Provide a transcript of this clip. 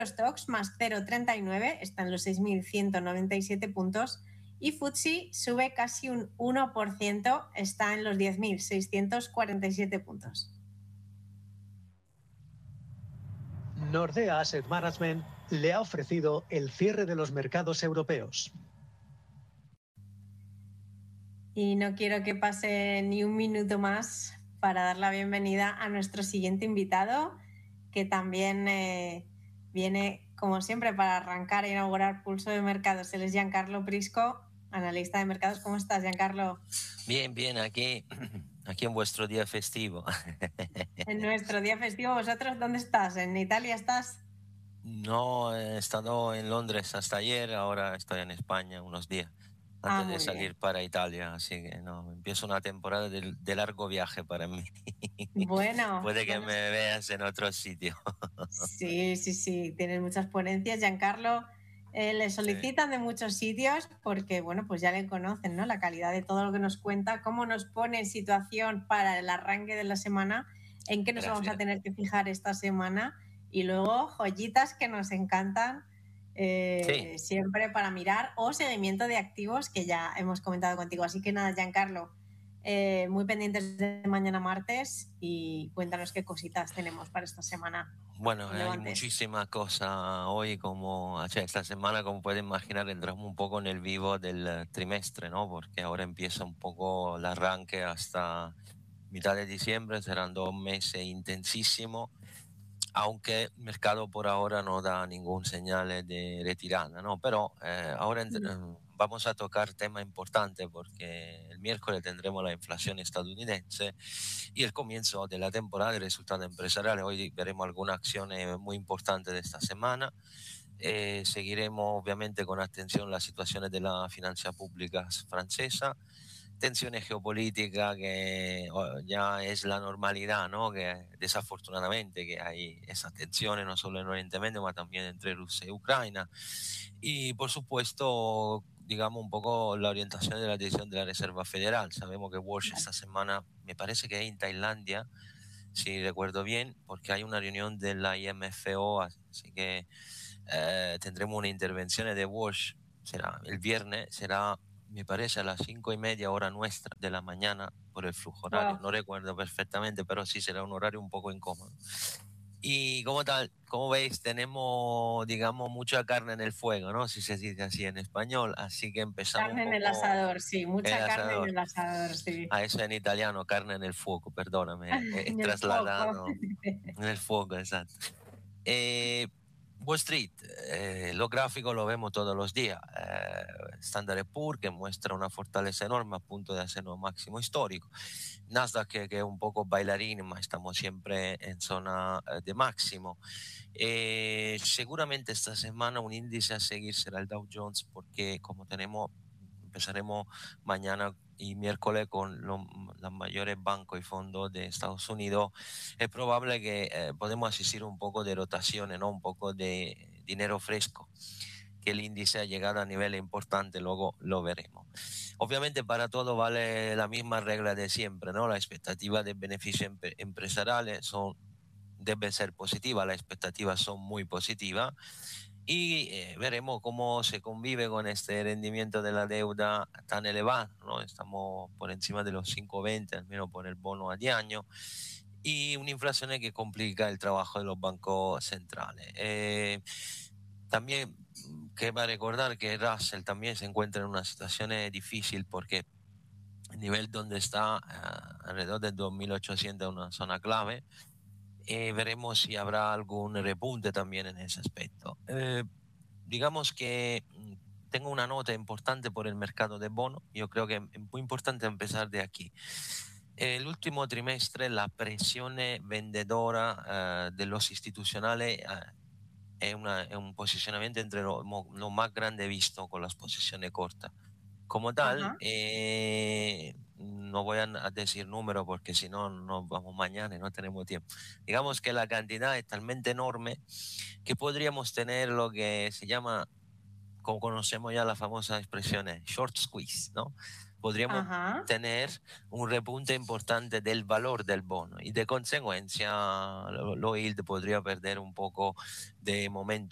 Stocks más 0,39, está en los 6.197 puntos. Y FTSE sube casi un 1%, está en los 10.647 puntos. Nordea Asset Management le ha ofrecido el cierre de los mercados europeos. Y no quiero que pase ni un minuto más para dar la bienvenida a nuestro siguiente invitado, que también viene, como siempre, para arrancar e inaugurar Pulso de Mercados. Él es Giancarlo Prisco, analista de mercados. ¿Cómo estás, Giancarlo? Bien, aquí en vuestro día festivo. En nuestro día festivo, ¿vosotros dónde estás? ¿En Italia estás? No, he estado en Londres hasta ayer, ahora estoy en España unos días antes de salir para Italia, así que no, empiezo una temporada de largo viaje para mí. Bueno. Puede que me veas en otro sitio. Sí, tienes muchas ponencias, Giancarlo. Le solicitan de muchos sitios porque, bueno, pues ya le conocen, ¿no? La calidad de todo lo que nos cuenta, cómo nos pone en situación para el arranque de la semana, en qué nos vamos a tener que fijar esta semana y luego joyitas que nos encantan siempre para mirar o seguimiento de activos que ya hemos comentado contigo. Así que nada, Giancarlo, muy pendientes de mañana martes y cuéntanos qué cositas tenemos para esta semana. Bueno, hay muchísima cosa hoy, esta semana, como pueden imaginar, entramos un poco en el vivo del trimestre, ¿no? Porque ahora empieza un poco el arranque hasta mitad de diciembre, serán 2 meses intensísimos, aunque el mercado por ahora no da ningún señal de retirada, ¿no? Pero ahora vamos a tocar tema importante porque el miércoles tendremos la inflación estadounidense y el comienzo de la temporada de resultados empresariales. Hoy veremos algunas acciones muy importantes de esta semana. Seguiremos obviamente con atención las situaciones de la finanza pública francesa, tensiones geopolíticas que ya es la normalidad, ¿no? Que desafortunadamente que hay esas tensiones no solo en Oriente Medio, sino también entre Rusia y Ucrania. Y por supuesto, digamos un poco la orientación de la decisión de la Reserva Federal. Sabemos que Walsh esta semana, me parece que es en Tailandia, si recuerdo bien, porque hay una reunión de la IMFO, así que tendremos una intervención de Walsh, será el viernes, será me parece a las 5:30 hora nuestra de la mañana por el flujo horario. No recuerdo perfectamente, pero sí será un horario un poco incómodo. Y como tal, como veis, tenemos, digamos, mucha carne en el fuego, ¿no? Si se dice así en español. Así que empezamos carne en el asador, sí, mucha carne en el asador, sí. A eso en italiano, carne en el fuego, perdóname. He trasladado en el fuego, exacto. Wall Street, los gráficos lo vemos todos los días. Standard & Poor's que muestra una fortaleza enorme a punto de hacer un máximo histórico. Nasdaq que es un poco bailarín, mas estamos siempre en zona de máximo. Seguramente esta semana un índice a seguir será el Dow Jones porque como empezaremos mañana y miércoles con los mayores bancos y fondos de Estados Unidos, es probable que podemos asistir un poco de rotaciones, ¿no? Un poco de dinero fresco, que el índice ha llegado a niveles importantes, luego lo veremos. Obviamente para todo vale la misma regla de siempre, ¿no? La expectativa de beneficios empresariales debe ser positiva, las expectativas son muy positivas. Y veremos cómo se convive con este rendimiento de la deuda tan elevado, ¿no? Estamos por encima de los 5,20, al menos por el bono a 10 años, y una inflación que complica el trabajo de los bancos centrales. También queda recordar que Russell también se encuentra en una situación difícil porque el nivel donde está, alrededor de 2.800, es una zona clave. Veremos si habrá algún repunte también en ese aspecto. Digamos que tengo una nota importante por el mercado de bonos. Yo creo que es muy importante empezar de aquí. El último trimestre la presión vendedora de los institucionales es un posicionamiento entre lo más grande visto con las posiciones cortas. Como tal, no voy a decir número porque si no nos vamos mañana y no tenemos tiempo. Digamos que la cantidad es talmente enorme que podríamos tener lo que se llama, como conocemos ya las famosas expresiones, short squeeze, ¿no? Podríamos tener un repunte importante del valor del bono y de consecuencia lo yield podría perder un poco de momento.